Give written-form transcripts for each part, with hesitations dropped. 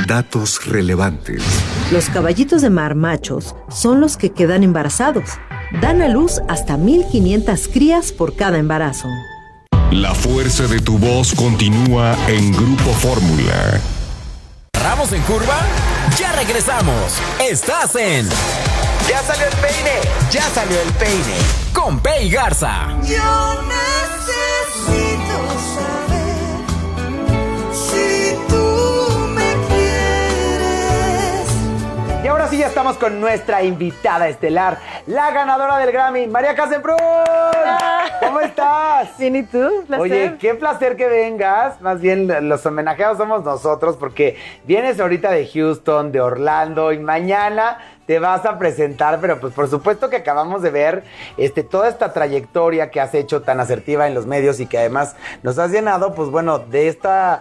Datos relevantes. Los caballitos de mar machos son los que quedan embarazados. Dan a luz hasta 1,500 crías por cada embarazo. La fuerza de tu voz continúa en Grupo Fórmula. ¿Cerramos en curva? Ya regresamos. Estás en ¡Ya salió el peine! ¡Ya salió el peine! Con Pei Garza. Yo necesito saber si tú me quieres. Y ahora sí ya estamos con nuestra invitada estelar, la ganadora del Grammy, María Casemprún. ¿Cómo estás? Bien, ¿y tú? Placer. Oye, qué placer que vengas. Más bien, los homenajeados somos nosotros porque vienes ahorita de Houston, de Orlando y mañana te vas a presentar, pero pues por supuesto que acabamos de ver toda esta trayectoria que has hecho tan asertiva en los medios y que además nos has llenado, pues bueno, de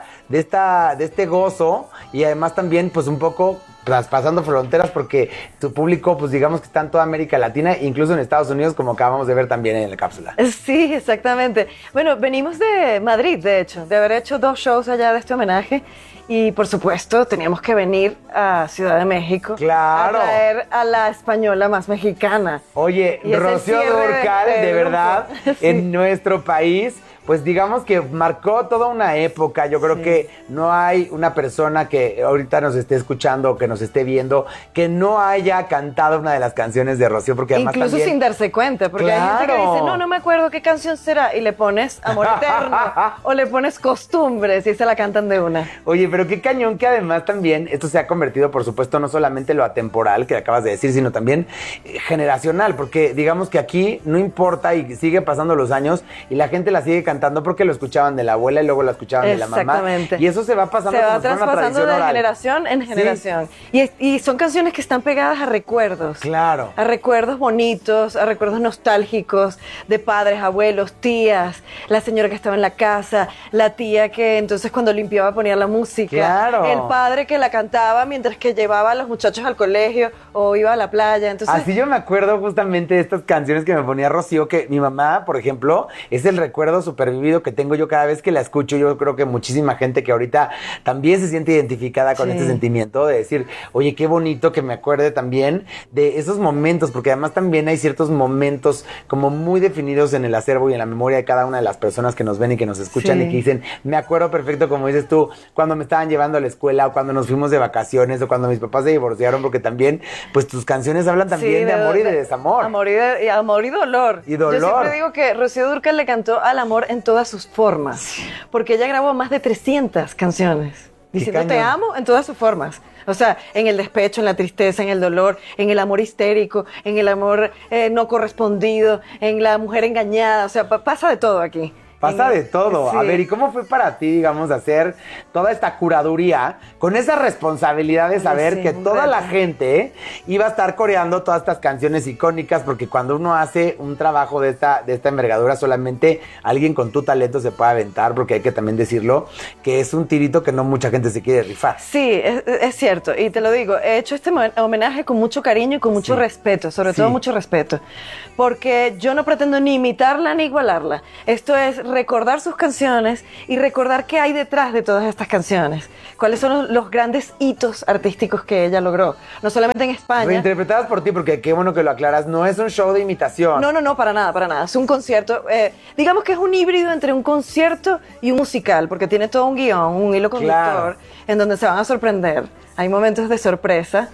este gozo y además también pues un poco traspasando fronteras porque tu público pues digamos que está en toda América Latina, incluso en Estados Unidos, como acabamos de ver también en la cápsula. Sí, exactamente. Bueno, venimos de Madrid, de hecho, de haber hecho 2 shows allá de este homenaje. Y por supuesto teníamos que venir a Ciudad de México. ¡Claro! A traer a la española más mexicana. Oye, Rocío Dúrcal, de verdad, sí, en nuestro país, pues digamos que marcó toda una época. Yo creo que no hay una persona que ahorita nos esté escuchando o que nos esté viendo que no haya cantado una de las canciones de Rocío, porque además incluso también, sin darse cuenta, porque hay gente que dice, no me acuerdo qué canción será, y le pones Amor Eterno o le pones Costumbres y se la cantan de una. Oye, pero qué cañón que además también esto se ha convertido, por supuesto, no solamente lo atemporal que acabas de decir, sino también generacional, porque digamos que aquí no importa y sigue pasando los años y la gente la sigue cantando porque lo escuchaban de la abuela y luego la escuchaban de la mamá. Exactamente. Y eso se va pasando, se va como si fuera una traspasando tradición de oral. generación en generación. Sí. Y son canciones que están pegadas a recuerdos. Claro. A recuerdos bonitos, a recuerdos nostálgicos de padres, abuelos, tías, la señora que estaba en la casa, la tía que entonces cuando limpiaba ponía la música. Claro. El padre que la cantaba mientras que llevaba a los muchachos al colegio o iba a la playa. Entonces, así yo me acuerdo justamente de estas canciones que me ponía Rocío, que mi mamá, por ejemplo, es el recuerdo supervivido que tengo yo cada vez que la escucho. Yo creo que muchísima gente que ahorita también se siente identificada con este sentimiento de decir, oye, qué bonito que me acuerde también de esos momentos, porque además también hay ciertos momentos como muy definidos en el acervo y en la memoria de cada una de las personas que nos ven y que nos escuchan y que dicen, me acuerdo perfecto, como dices tú, cuando me estaban llevando a la escuela o cuando nos fuimos de vacaciones o cuando mis papás se divorciaron, porque también, pues tus canciones hablan también de amor y de desamor. Amor y dolor. Y dolor. Yo siempre digo que Rocío Dúrcal le cantó al amor en todas sus formas, porque ella grabó más de 300 canciones diciendo te amo en todas sus formas. O sea, en el despecho, en la tristeza, en el dolor, en el amor histérico, en el amor no correspondido, en la mujer engañada. O sea, pasa de todo aquí. Pasa de todo. Sí. A ver, ¿y cómo fue para ti, digamos, hacer toda esta curaduría con esa responsabilidad de saber que toda la gente iba a estar coreando todas estas canciones icónicas? Porque cuando uno hace un trabajo de esta envergadura, solamente alguien con tu talento se puede aventar, porque hay que también decirlo, que es un tirito que no mucha gente se quiere rifar. Sí, es cierto. Y te lo digo, he hecho este homenaje con mucho cariño y con mucho respeto, sobre todo mucho respeto. Porque yo no pretendo ni imitarla ni igualarla. Esto es recordar sus canciones y recordar qué hay detrás de todas estas canciones. Cuáles son los grandes hitos artísticos que ella logró. No solamente en España. Reinterpretadas por ti, porque qué bueno que lo aclaras. No es un show de imitación. No, para nada. Es un concierto. Digamos que es un híbrido entre un concierto y un musical, porque tiene todo un guión, un hilo conductor, en donde se van a sorprender. Hay momentos de sorpresa.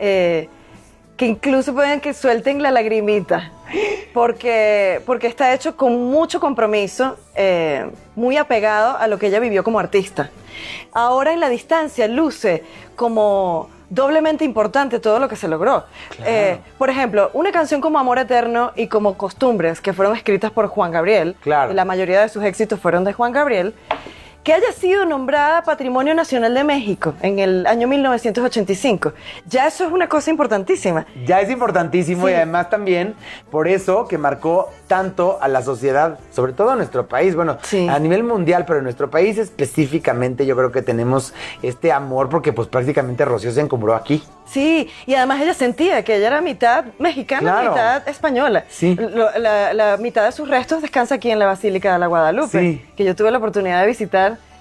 Que incluso pueden que suelten la lagrimita, porque está hecho con mucho compromiso, muy apegado a lo que ella vivió como artista. Ahora en la distancia luce como doblemente importante todo lo que se logró. Claro. Por ejemplo, una canción como Amor Eterno y como Costumbres, que fueron escritas por Juan Gabriel, claro, la mayoría de sus éxitos fueron de Juan Gabriel, que haya sido nombrada Patrimonio Nacional de México en el año 1985. Ya eso es una cosa importantísima. Ya es importantísimo, y además también por eso que marcó tanto a la sociedad, sobre todo en nuestro país, bueno, a nivel mundial, pero en nuestro país específicamente yo creo que tenemos este amor porque pues prácticamente Rocío se encumbró aquí. Sí, y además ella sentía que ella era mitad mexicana, mitad española. Sí. La mitad de sus restos descansa aquí en la Basílica de la Guadalupe, que yo tuve la oportunidad de visitar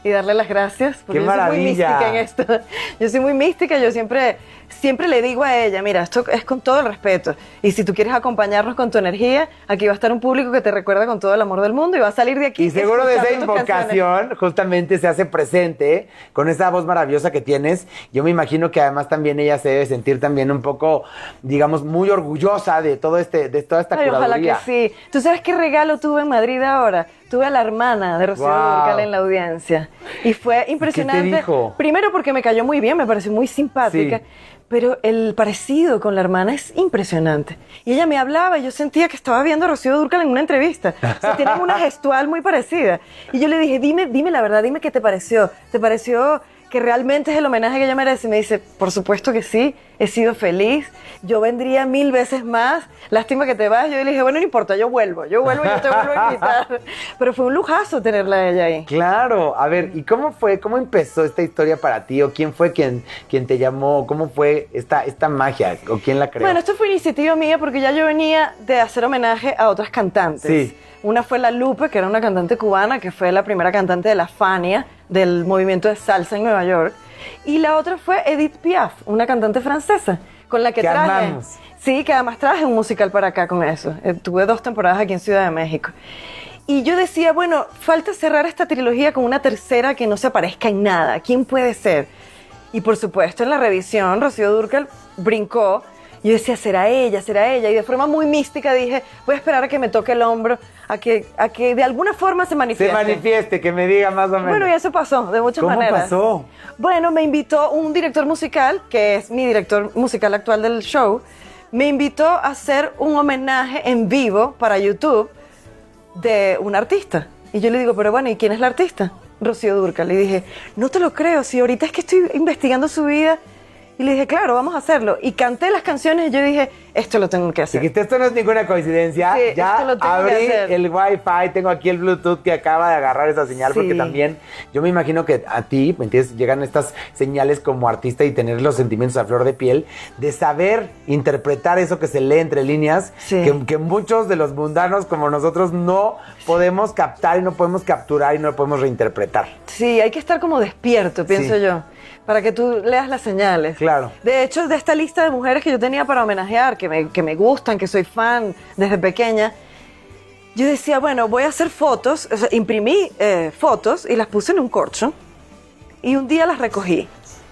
y darle las gracias. Porque ¡Qué yo soy muy maravilla! mística en esto. Yo soy muy mística, yo siempre le digo a ella, mira, esto es con todo el respeto. Y si tú quieres acompañarnos con tu energía, aquí va a estar un público que te recuerda con todo el amor del mundo y va a salir de aquí. Y seguro de esa escuchando tus canciones. invocación justamente se hace presente con esa voz maravillosa que tienes. Yo me imagino que además también ella se debe sentir también un poco, digamos, muy orgullosa de toda esta Ay, ojalá que curaduría. sí. ¿Tú sabes qué regalo tuve en Madrid ahora? Tuve a la hermana de Rocío Wow. Dúrcal en la audiencia. Y fue impresionante. ¿Qué te dijo? Primero porque me cayó muy bien, me pareció muy simpática. Sí. Pero el parecido con la hermana es impresionante. Y ella me hablaba y yo sentía que estaba viendo a Rocío Dúrcal en una entrevista. O sea, tienen una gestual muy parecida. Y yo le dije, dime la verdad, dime qué te pareció. ¿Te pareció que realmente es el homenaje que ella merece? Y me dice, por supuesto que sí, he sido feliz, yo vendría 1000 veces más, lástima que te vas. Yo le dije, bueno, no importa, yo vuelvo, yo te vuelvo a invitar. Pero fue un lujazo tenerla a ella ahí. Claro, a ver, ¿y cómo fue, cómo empezó esta historia para ti? ¿O quién fue quien te llamó? ¿Cómo fue esta magia? ¿O quién la creó? Bueno, esto fue iniciativa mía porque ya yo venía de hacer homenaje a otras cantantes. Sí. Una fue La Lupe, que era una cantante cubana, que fue la primera cantante de la Fania, del movimiento de salsa en Nueva York. Y la otra fue Edith Piaf, una cantante francesa, con la que Que traje. amamos. Sí, que además traje un musical para acá con eso. Tuve 2 temporadas aquí en Ciudad de México. Y yo decía, bueno, falta cerrar esta trilogía con una tercera que no se aparezca en nada. ¿Quién puede ser? Y por supuesto, en la revisión, Rocío Dúrcal brincó. Yo decía, será ella, será ella. Y de forma muy mística dije, voy a esperar a que me toque el hombro, a que de alguna forma se manifieste. Se manifieste, que me diga más o menos. Bueno, y eso pasó, de muchas ¿Cómo maneras. pasó? Bueno, me invitó un director musical, que es mi director musical actual del show, me invitó a hacer un homenaje en vivo para YouTube de un artista. Y yo le digo, pero bueno, ¿y quién es la artista? Rocío Dúrcal. Le dije, no te lo creo, si ahorita es que estoy investigando su vida. Y le dije, claro, vamos a hacerlo. Y canté las canciones y yo dije, esto lo tengo que hacer. Dijiste, esto no es ninguna coincidencia. Sí, esto Ya lo tengo abrí que hacer. el Wi-Fi, tengo aquí el Bluetooth que acaba de agarrar esa señal, Sí. porque también yo me imagino que a ti, ¿me entiendes? Llegan estas señales como artista y tener los sentimientos a flor de piel, de saber interpretar eso que se lee entre líneas, Sí. que muchos de los mundanos como nosotros no podemos captar y no podemos capturar y no lo podemos reinterpretar. Sí, hay que estar como despierto, pienso Sí. yo, para que tú leas las señales. Claro. De hecho, de esta lista de mujeres que yo tenía para homenajear, que me gustan, que soy fan desde pequeña, yo decía, bueno, voy a hacer fotos, o sea, imprimí fotos y las puse en un corcho y un día las recogí.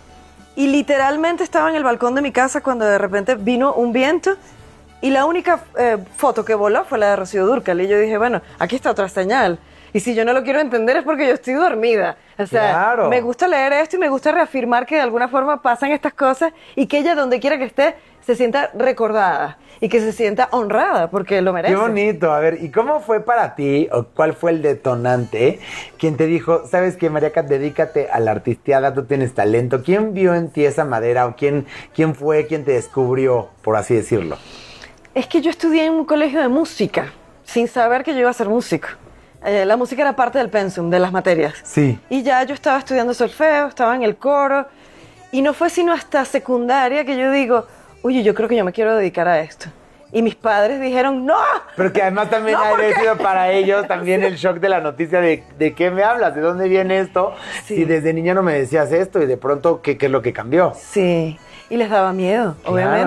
Y literalmente estaba en el balcón de mi casa cuando de repente vino un viento y la única foto que voló fue la de Rocío Dúrcal. Y yo dije, bueno, aquí está otra señal. Y si yo no lo quiero entender es porque yo estoy dormida. O sea, Claro. me gusta leer esto y me gusta reafirmar que de alguna forma pasan estas cosas y que ella, donde quiera que esté, se sienta recordada y que se sienta honrada porque lo merece. Qué bonito. A ver, ¿y cómo fue para ti, o cuál fue el detonante, quien te dijo, sabes qué, Mariaca, dedícate a la artisteada, tú tienes talento? ¿Quién vio en ti esa madera o quién fue quien te descubrió, por así decirlo? Es que yo estudié en un colegio de música sin saber que yo iba a ser músico. La música era parte del pensum, de las materias. Sí. Y ya yo estaba estudiando solfeo, estaba en el coro, y no fue sino hasta secundaria que yo digo, oye, yo creo que yo me quiero dedicar a esto. Y mis padres dijeron, ¡no! Pero que además también No, ha ¿por qué? sido para ellos también el shock de la noticia de qué me hablas, de dónde viene esto. Sí. Si desde niña no me decías esto y de pronto, ¿qué es lo que cambió? Sí, y les daba miedo, Claro. obviamente.